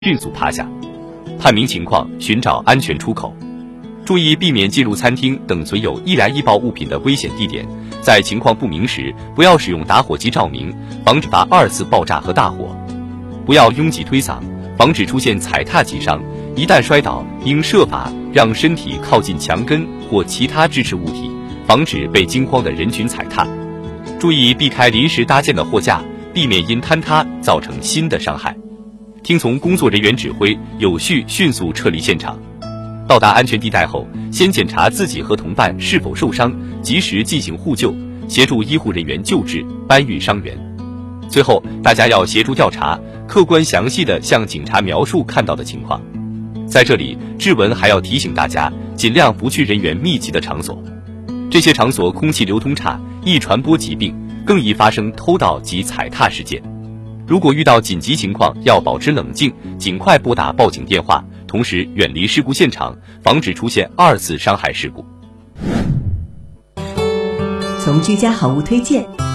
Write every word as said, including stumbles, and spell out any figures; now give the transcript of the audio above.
迅速趴下，判明情况，寻找安全出口。注意避免进入餐厅等存有易燃易爆物品的危险地点，在情况不明时，不要使用打火机照明，防止发二次爆炸和大火。不要拥挤推搡，防止出现踩踏击伤。一旦摔倒，应设法让身体靠近墙根或其他支持物体，防止被惊慌的人群踩踏。注意避开临时搭建的货架，避免因坍塌造成新的伤害。听从工作人员指挥，有序迅速撤离现场。到达安全地带后，先检查自己和同伴是否受伤，及时进行互救，协助医护人员救治、搬运伤员。最后，大家要协助调查，客观详细地向警察描述看到的情况。在这里，志文还要提醒大家，尽量不去人员密集的场所，这些场所空气流通差，易传播疾病，更易发生偷盗及踩踏事件。如果遇到紧急情况，要保持冷静，尽快拨打报警电话，同时远离事故现场，防止出现二次伤害事故。 从居家好物推荐